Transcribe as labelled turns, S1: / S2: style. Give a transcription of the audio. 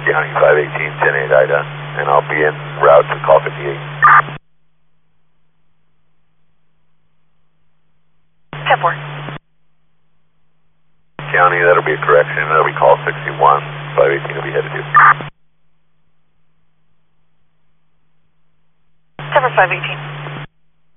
S1: County 518, 10-8 Ida, and I'll be en route to call 58.
S2: 10-4.
S1: County, that'll be a correction. That'll be call 61. 518 will be headed to.
S2: 10-4, 518.